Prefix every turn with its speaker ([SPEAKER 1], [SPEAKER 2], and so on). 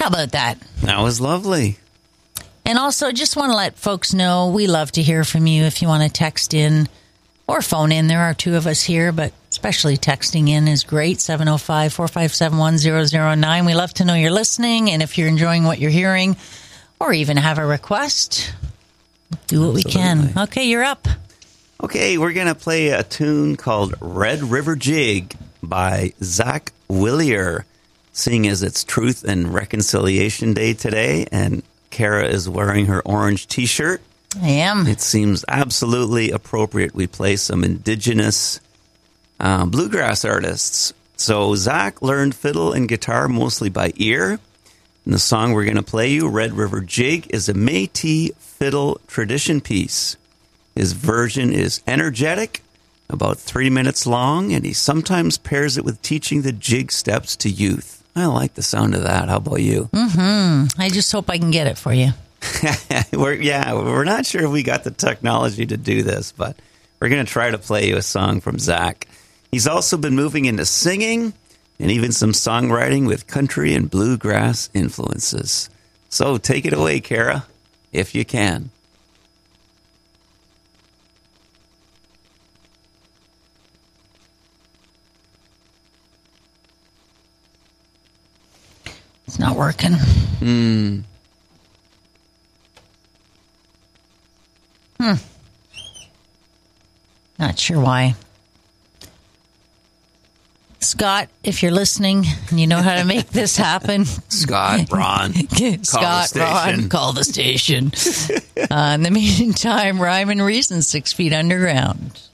[SPEAKER 1] How about that?
[SPEAKER 2] That was lovely.
[SPEAKER 1] And also, just want to let folks know, we love to hear from you. If you want to text in or phone in, there are two of us here, but especially texting in is great. 705-457-1009. We love to know you're listening, and if you're enjoying what you're hearing or even have a request, do what we can. Okay, you're up.
[SPEAKER 2] Okay, we're going to play a tune called Red River Jig by Zach Willier, seeing as it's Truth and Reconciliation Day today, and Kara is wearing her orange T-shirt.
[SPEAKER 1] I am.
[SPEAKER 2] It seems absolutely appropriate we play some indigenous bluegrass artists. So Zach learned fiddle and guitar mostly by ear. And the song we're going to play you, Red River Jig, is a Métis fiddle tradition piece. His version is energetic, about 3 minutes long, and he sometimes pairs it with teaching the jig steps to youth. I like the sound of that. How about you?
[SPEAKER 1] I just hope I can get it for you.
[SPEAKER 2] We're not sure if we got the technology to do this, but we're going to try to play you a song from Zach. He's also been moving into singing and even some songwriting with country and bluegrass influences. So take it away, Kara, if you can.
[SPEAKER 1] It's not working. Not sure why. Scott, if you're listening and you know how to make this happen.
[SPEAKER 2] Scott, Ron,
[SPEAKER 1] call the station. In the meantime, Rhyme and Reason, 6 Feet Underground.